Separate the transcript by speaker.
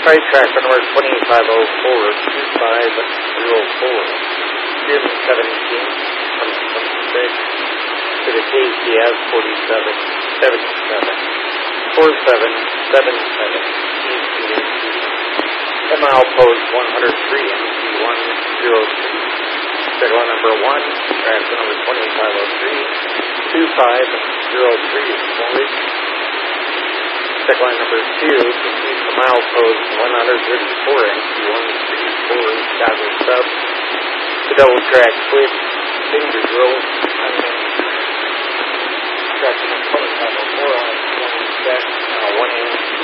Speaker 1: Side track number 2504-2504. Jim 17, 2026. To the KCS 4777. 4777. ML post 103 MC103. Signal number 1, track number 2503-2503 is forward. Signal number 2, proceed to milepost 134 MC164 Chicago Sub. The double track switch, finger drill, track number 2504 on 1 inch, 1 inch.